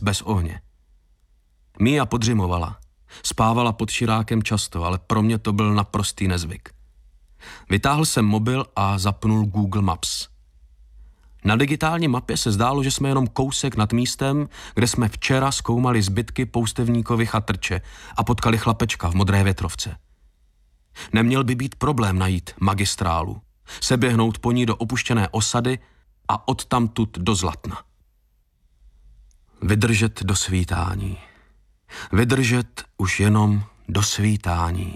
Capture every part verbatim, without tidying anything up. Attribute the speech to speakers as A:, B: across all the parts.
A: bez ohně. Mia podřimovala. Spávala pod širákem často, ale pro mě to byl naprostý nezvyk. Vytáhl jsem mobil a zapnul Google Maps. Na digitální mapě se zdálo, že jsme jenom kousek nad místem, kde jsme včera zkoumali zbytky poustevníkovy chatrče a potkali chlapečka v modré větrovce. Neměl by být problém najít magistrálu, seběhnout po ní do opuštěné osady a odtamtud do Zlatna. Vydržet do svítání. Vydržet už jenom do svítání.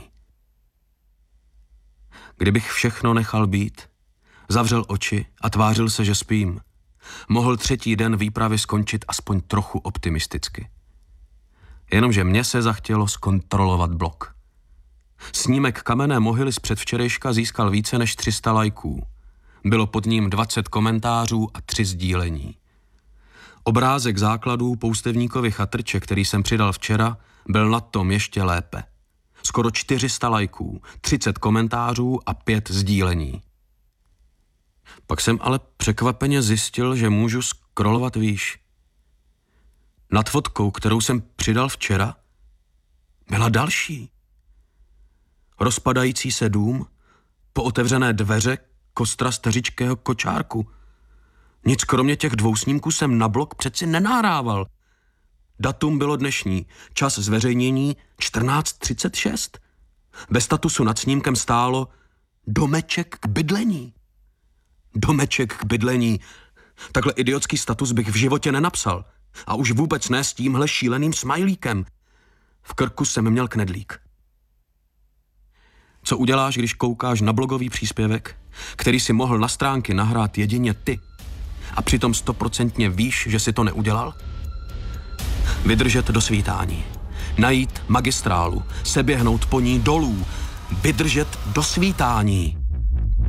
A: Kdybych všechno nechal být, zavřel oči a tvářil se, že spím, mohl třetí den výpravy skončit aspoň trochu optimisticky. Jenomže mně se zachtělo zkontrolovat blog. Snímek kamenné mohyly z předvčerejška získal více než tři sta lajků. Bylo pod ním dvacet komentářů a tři sdílení. Obrázek základů poustevníkovy chatrče, který jsem přidal včera, byl na tom ještě lépe. Skoro čtyři sta lajků, třicet komentářů a pět sdílení. Pak jsem ale překvapeně zjistil, že můžu scrollovat výš. Nad fotkou, kterou jsem přidal včera, byla další. Rozpadající se dům, pootevřené dveře, kostra stařičkého kočárku. Nic kromě těch dvou snímků jsem na blog přeci nenahrával. Datum bylo dnešní, čas zveřejnění čtrnáct třicet šest. Ve statusu nad snímkem stálo domeček k bydlení. Domeček k bydlení. Takhle idiotský status bych v životě nenapsal. A už vůbec ne s tímhle šíleným smajlíkem. V krku jsem měl knedlík. Co uděláš, když koukáš na blogový příspěvek, který si mohl na stránky nahrát jedině ty, a přitom stoprocentně víš, že si to neudělal? Vydržet do svítání. Najít magistrálu, seběhnout po ní dolů. Vydržet do svítání.